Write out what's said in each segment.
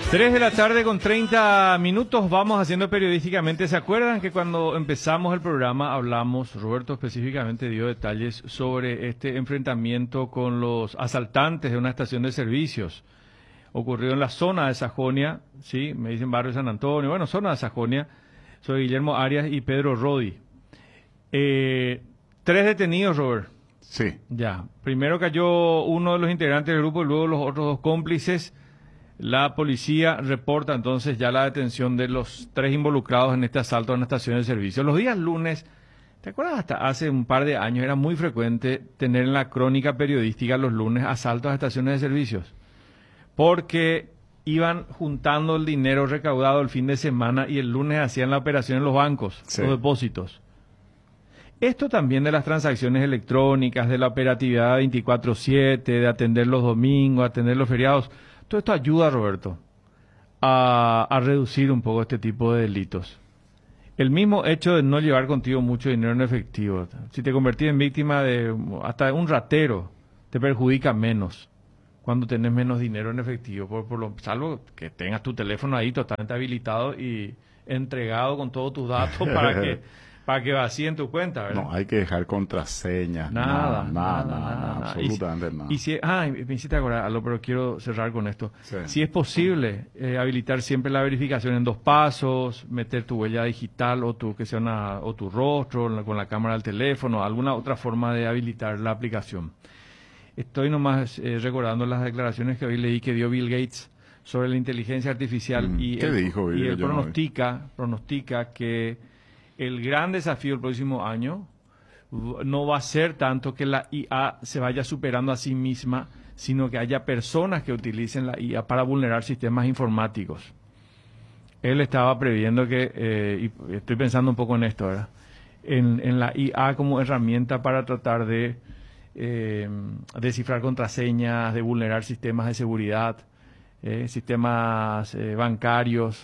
3 de la tarde con 30 minutos, vamos haciendo periodísticamente. ¿Se acuerdan que cuando empezamos el programa hablamos, Roberto específicamente dio detalles sobre este enfrentamiento con los asaltantes de una estación de servicios? Ocurrió en la zona de Sajonia, sí, me dicen barrio San Antonio, bueno, zona de Sajonia. Soy Guillermo Arias y Pedro Rodi. 3 detenidos, Robert. Sí. Ya, primero cayó uno de los integrantes del grupo y luego los otros 2 cómplices. La policía reporta entonces ya la detención de los 3 involucrados en este asalto a una estación de servicio. Los días lunes, ¿te acuerdas? Hasta hace un par de años era muy frecuente tener en la crónica periodística los lunes asaltos a estaciones de servicios, porque iban juntando el dinero recaudado el fin de semana y el lunes hacían la operación en los bancos, sí, los depósitos. Esto también de las transacciones electrónicas, de la operatividad 24/7, de atender los domingos, atender los feriados. Todo esto ayuda, Roberto, a reducir un poco este tipo de delitos. El mismo hecho de no llevar contigo mucho dinero en efectivo. Si te convertís en víctima de hasta un ratero, te perjudica menos cuando tenés menos dinero en efectivo. Salvo que tengas tu teléfono ahí totalmente habilitado y entregado con todos tus datos para que vacíen tu cuenta, ¿verdad? No, hay que dejar contraseñas. Nada, absolutamente nada. Y si, me hiciste acordar algo, pero quiero cerrar con esto. Sí. Si es posible, habilitar siempre la verificación en 2 pasos, meter tu huella digital o tu rostro con la cámara del teléfono, alguna otra forma de habilitar la aplicación. Estoy nomás recordando las declaraciones que hoy leí que dio Bill Gates sobre la inteligencia artificial ¿Qué dijo Bill? Y él pronostica que el gran desafío el próximo año no va a ser tanto que la IA se vaya superando a sí misma, sino que haya personas que utilicen la IA para vulnerar sistemas informáticos. Él estaba previendo que, y estoy pensando un poco en esto, ¿verdad? En la IA como herramienta para tratar de descifrar contraseñas, de vulnerar sistemas de seguridad, sistemas bancarios.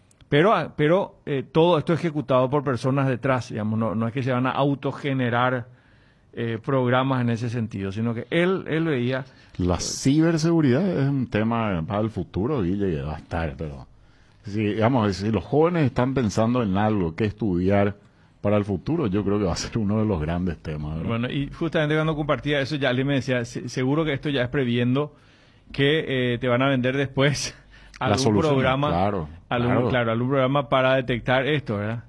Pero todo esto ejecutado por personas detrás, digamos, no es que se van a autogenerar programas en ese sentido, sino que él veía... La ciberseguridad es un tema para el futuro, Guille, que va a estar, pero... Si los jóvenes están pensando en algo que estudiar para el futuro, yo creo que va a ser uno de los grandes temas, ¿verdad? Bueno, y justamente cuando compartía eso, ya alguien me decía, seguro que esto ya es previendo que te van a vender después... algún programa, algún programa para detectar esto, ¿verdad?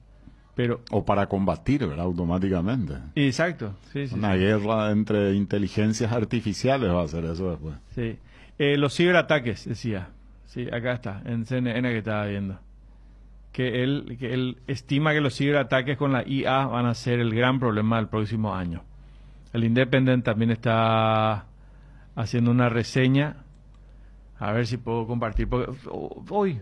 O para combatir, ¿verdad? Automáticamente. Exacto, sí. Una guerra entre inteligencias artificiales va a ser eso después. Sí. Los ciberataques, decía. Sí, acá está, en CNN que estaba viendo. Que él estima que los ciberataques con la IA van a ser el gran problema del próximo año. El Independent también está haciendo una reseña. A ver si puedo compartir, porque hoy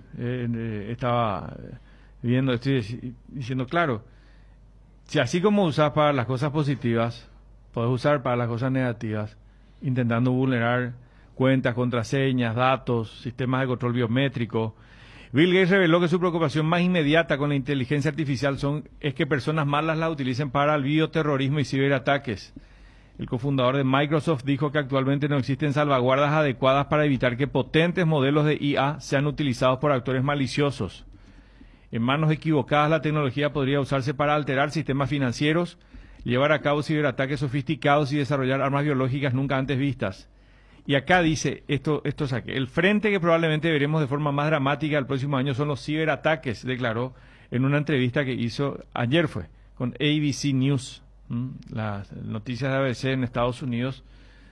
estaba viendo, estoy diciendo, claro, si así como usas para las cosas positivas, podés usar para las cosas negativas, intentando vulnerar cuentas, contraseñas, datos, sistemas de control biométrico. Bill Gates reveló que su preocupación más inmediata con la inteligencia artificial es que personas malas la utilicen para el bioterrorismo y ciberataques. El cofundador de Microsoft dijo que actualmente no existen salvaguardas adecuadas para evitar que potentes modelos de IA sean utilizados por actores maliciosos. En manos equivocadas, la tecnología podría usarse para alterar sistemas financieros, llevar a cabo ciberataques sofisticados y desarrollar armas biológicas nunca antes vistas. Y acá dice, el frente que probablemente veremos de forma más dramática el próximo año son los ciberataques, declaró en una entrevista que hizo ayer con ABC News. Las noticias de ABC en Estados Unidos,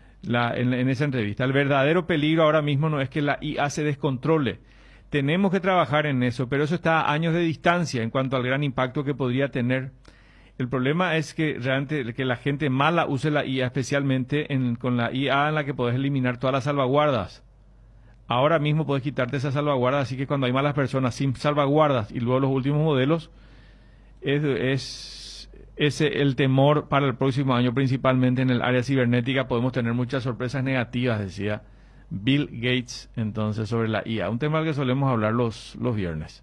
en esa entrevista. El verdadero peligro ahora mismo no es que la IA se descontrole. Tenemos que trabajar en eso, pero eso está a años de distancia en cuanto al gran impacto que podría tener. El problema es que realmente que la gente mala use la IA, especialmente con la IA en la que podés eliminar todas las salvaguardas. Ahora mismo podés quitarte esas salvaguardas, así que cuando hay malas personas sin salvaguardas y luego los últimos modelos, ese el temor para el próximo año, principalmente en el área cibernética. Podemos tener muchas sorpresas negativas, decía Bill Gates entonces sobre la IA, un tema al que solemos hablar los viernes.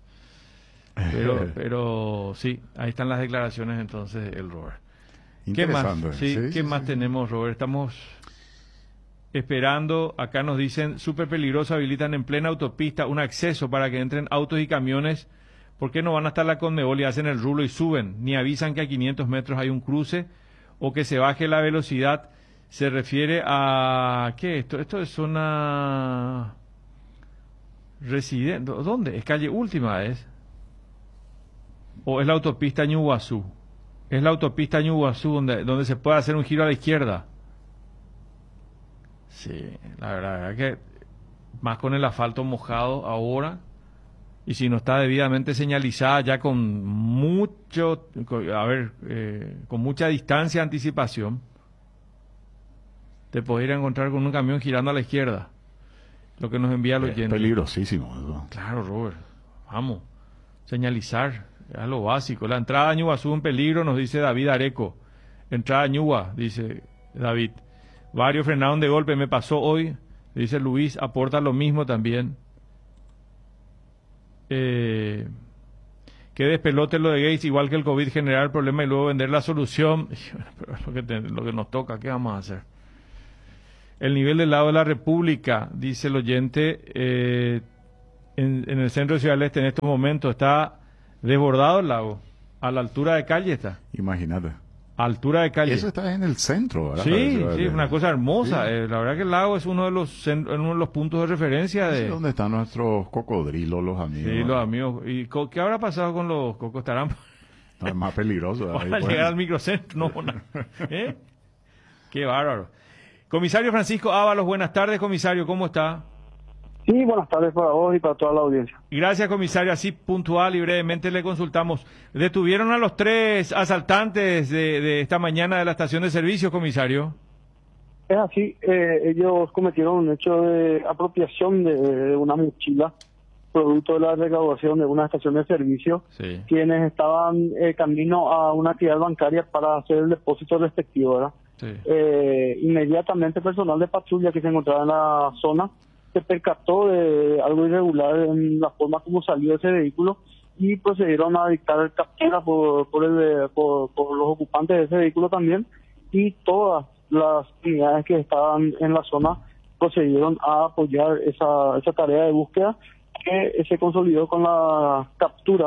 Pero sí, ahí están las declaraciones entonces el Robert. ¿Qué más? ¿Qué más tenemos, Robert? esperando. Acá nos dicen, súper peligroso, habilitan en plena autopista un acceso para que entren autos y camiones. ¿Por qué no van hasta la Conmebol y hacen el rulo y suben? Ni avisan que a 500 metros hay un cruce o que se baje la velocidad. Se refiere a... ¿Qué es esto? Esto es una... Residente. ¿Dónde? ¿Es calle Última, es? ¿O es la autopista Ñuguazú? Es la autopista Ñuguazú donde se puede hacer un giro a la izquierda. Sí, la verdad que más con el asfalto mojado ahora, y si no está debidamente señalizada ya con mucho, con mucha distancia de anticipación, te podés ir a encontrar con un camión girando a la izquierda. Lo que nos envía el oyente. Peligrosísimo eso. Claro, Robert. Vamos. Señalizar. Es lo básico. La entrada a Ñuguazú en peligro, nos dice David Areco. Entrada a Ñuba, dice David. Varios frenaron de golpe. Me pasó hoy. Dice Luis. Aporta lo mismo también. Que despelote lo de Gates, igual que el COVID, generar el problema y luego vender la solución. Pero es lo que nos toca. ¿Qué vamos a hacer? El nivel del lado de la República, dice el oyente, en el centro de Ciudad del Este en estos momentos está desbordado el lago. A la altura de calle está. Imagínate. Altura de calle. Eso está en el centro, ¿verdad? Sí, sí, una cosa hermosa. Sí. La verdad que el lago es uno de los puntos de referencia de... ¿Dónde están nuestros cocodrilos, los amigos? Sí, los amigos. ¿Y qué habrá pasado con los cocos? ¿Estarán? No, es más peligroso. Para llegar al microcentro. No, ¿eh? Qué bárbaro. Comisario Francisco Ábalos, buenas tardes, comisario, ¿cómo está? Sí, buenas tardes para vos y para toda la audiencia. Gracias, comisario, así puntual y brevemente le consultamos. Detuvieron a los 3 asaltantes de esta mañana de la estación de servicio, comisario. Es así, ellos cometieron un hecho de apropiación de una mochila, producto de la recaudación de una estación de servicio, sí. Quienes estaban camino a una actividad bancaria para hacer el depósito respectivo, ¿verdad? Sí. Inmediatamente personal de patrulla que se encontraba en la zona se percató de algo irregular en la forma como salió ese vehículo y procedieron a dictar captura por los ocupantes de ese vehículo también, y todas las unidades que estaban en la zona procedieron a apoyar esa tarea de búsqueda, que se consolidó con la captura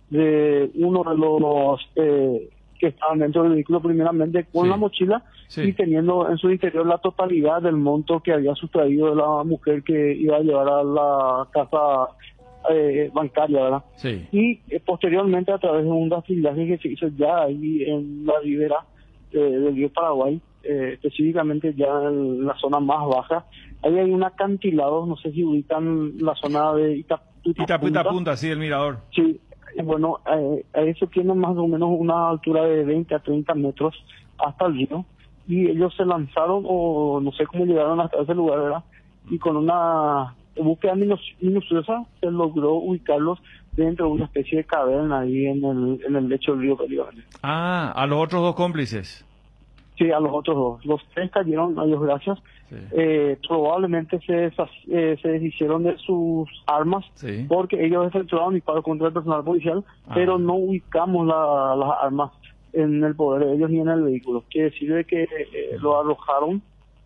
de uno de los que estaban dentro del vehículo, primeramente con sí. la mochila, sí. Y teniendo en su interior la totalidad del monto que había sustraído de la mujer que iba a llevar a la casa bancaria, ¿verdad? Sí. Y posteriormente, a través de un rastrillaje que se hizo ya ahí en la ribera del río Paraguay, específicamente ya en la zona más baja, ahí hay un acantilado, no sé si ubican la zona de Itapunta, sí, el mirador. Sí. Bueno, eso tiene más o menos una altura de 20 a 30 metros hasta el río, y ellos se lanzaron, o no sé cómo llegaron hasta ese lugar, ¿verdad? Y con una búsqueda minuciosa se logró ubicarlos dentro de una especie de caverna ahí en el lecho del río Pelíbane. Ah, a los otros 2 cómplices. Sí, a los otros 2. Los 3 cayeron, a Dios gracias. Sí. Probablemente se deshicieron de sus armas, sí. Porque ellos efectuaron disparos contra el personal policial, pero no ubicamos las armas en el poder de ellos ni en el vehículo. Quiere decir de que lo arrojaron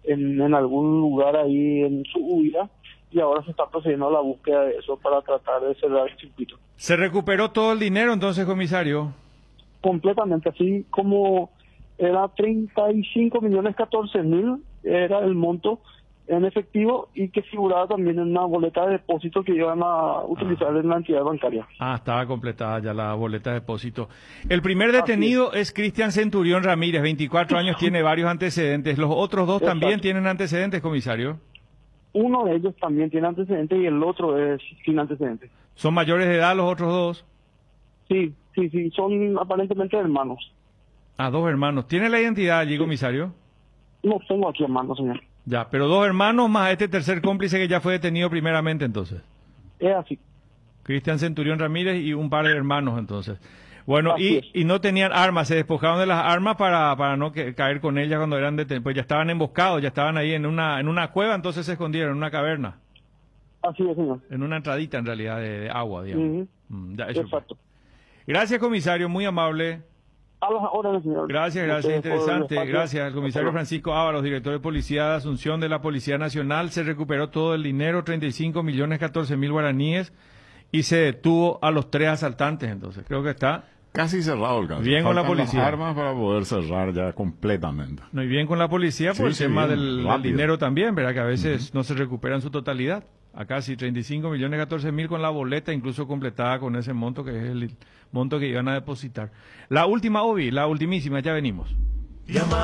en algún lugar ahí en su huida, y ahora se está procediendo a la búsqueda de eso para tratar de cerrar el circuito. ¿Se recuperó todo el dinero entonces, comisario? Completamente, así como era 35.014.000 era el monto en efectivo, y que figuraba también en una boleta de depósito que iban a utilizar en la entidad bancaria. Ah, estaba completada ya la boleta de depósito. El primer detenido es Cristian Centurión Ramírez, 24 años, tiene varios antecedentes. ¿Los otros 2 también tienen antecedentes, comisario? Uno de ellos también tiene antecedentes y el otro es sin antecedentes. ¿Son mayores de edad los otros 2? Sí, son aparentemente hermanos. Ah, 2 hermanos. ¿Tiene la identidad allí, comisario? No tengo aquí hermanos, señor. Ya, pero 2 hermanos más este tercer cómplice que ya fue detenido primeramente, entonces. Es así. Cristian Centurión Ramírez y un par de hermanos, entonces. Bueno, y no tenían armas, se despojaron de las armas para no caer con ellas cuando eran detenidos. Pues ya estaban emboscados, ya estaban ahí en una cueva, entonces se escondieron en una caverna. Así es, señor. En una entradita, en realidad, de agua, digamos. Uh-huh. Ya, eso exacto. fue. Gracias, comisario, muy amable. A las órdenes, señor. Gracias, Ustedes por el interesante. espacio. Gracias al comisario Hasta luego. Francisco Ábalos, director de Policía de Asunción de la Policía Nacional. Se recuperó todo el dinero, 35.014.000 guaraníes, y se detuvo a los 3 asaltantes. Entonces, creo que está Casi cerrado el caso. Bien con la Faltan policía. las armas para poder cerrar ya completamente. muy bien con la policía por el Sí, tema bien, del rápido. dinero también, ¿verdad? Que a veces no se recupera en su totalidad. Acá sí, 35.014.000 con la boleta, incluso completada con ese monto que es el monto que iban a depositar. La última, Obi, la ultimísima, ya venimos.